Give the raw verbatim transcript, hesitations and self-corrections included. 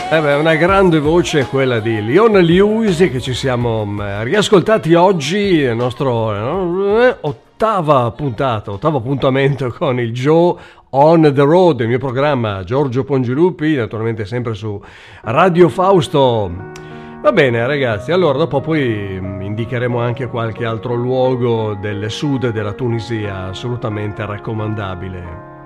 Eh beh, una grande voce è quella di Leon Lewis che ci siamo eh, riascoltati oggi, il nostro eh, ottava puntata, ottavo appuntamento con il Joe on the Road, il mio programma Giorgio Pongilupi, naturalmente sempre su Radio Fausto. Va bene ragazzi, allora dopo poi indicheremo anche qualche altro luogo del sud della Tunisia assolutamente raccomandabile.